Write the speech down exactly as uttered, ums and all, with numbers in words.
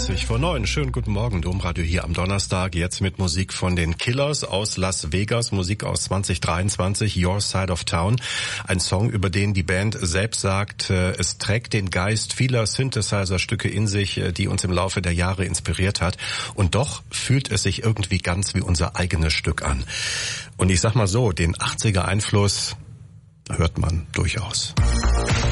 zwanzig vor neun. Schönen guten Morgen, Domradio hier am Donnerstag. Jetzt mit Musik von den Killers aus Las Vegas. Musik aus zwanzig dreiundzwanzig, Your Side of Town. Ein Song, über den die Band selbst sagt, es trägt den Geist vieler Synthesizer-Stücke in sich, die uns im Laufe der Jahre inspiriert hat. Und doch fühlt es sich irgendwie ganz wie unser eigenes Stück an. Und ich sag mal so, den achtziger Einfluss hört man durchaus.